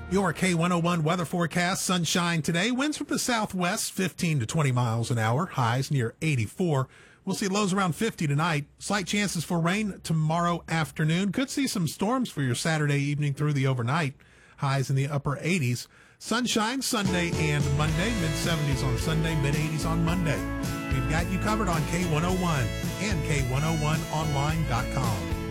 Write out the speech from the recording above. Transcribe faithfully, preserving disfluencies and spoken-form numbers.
Your K one oh one weather forecast: sunshine today, winds from the southwest fifteen to twenty miles an hour, highs near eighty-four. We'll see lows around fifty tonight. Slight chances for rain tomorrow afternoon. Could see some storms for your Saturday evening through the overnight. Highs in the upper eighties. Sunshine Sunday and Monday, mid seventies on Sunday, mid eighties on Monday. We've got you covered on K one oh one and K one oh one online dot com.